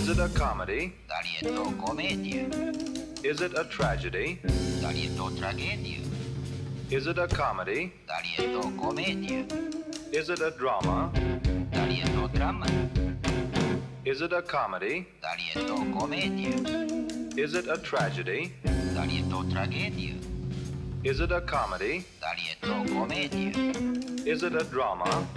Is it a comedy? Dali je to komedija. Is it a tragedy? Dali je to tragedija. Is it a comedy? Dali je to komedija. Is it a drama? Dali je to drama. Is it a comedy? Dali je to komedija. Is it a tragedy? Dali je to tragedija. Is it a comedy? Dali je to komedija. Is it a drama?